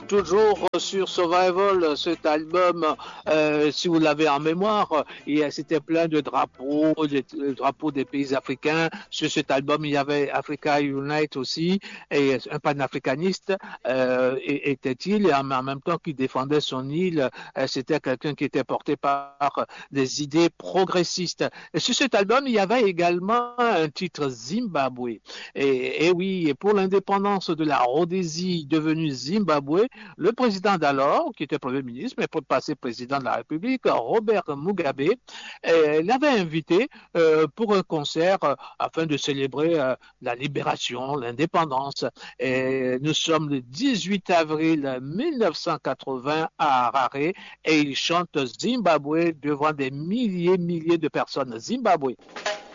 toujours sur Survival, cet album, si vous l'avez en mémoire, c'était plein de drapeaux, des drapeaux des pays africains. Sur cet album, il y avait Africa Unite aussi, et un panafricaniste était-il, et en même temps qu'il défendait son île, c'était quelqu'un qui était porté par des idées progressistes. Et sur cet album, il y avait également un titre Zimbabwe. Et oui, et pour l'indépendance de la Rhodésie devenue Zimbabwe, le président d'alors, qui était Premier ministre, mais pour passer président de la République, Robert Mugabe, l'avait invité pour un concert afin de célébrer la libération, l'indépendance. Et nous sommes le 18 avril 1980 à Harare et il chante Zimbabwe devant des milliers de personnes. Zimbabwe.